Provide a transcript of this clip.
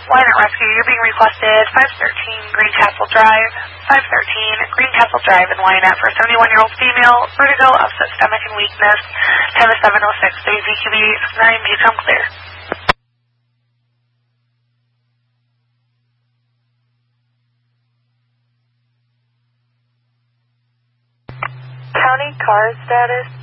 Wynant Rescue, you're being requested 513 Greencastle Drive, 513 Greencastle Drive in Wynant for a 71-year-old female, vertigo, upset stomach, and weakness. Time is 7:06. The VQB 9, you come clear. County car status.